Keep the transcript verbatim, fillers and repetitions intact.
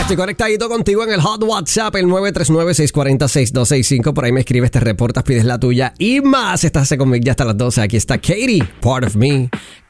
Estoy conectadito contigo en el Hot WhatsApp, el nueve tres nueve, seis cuatro cero, seis dos seis cinco. Por ahí me escribes, te reportas, pides la tuya y más. Estás conmigo ya hasta las doce. Aquí está Katie, Part of Me.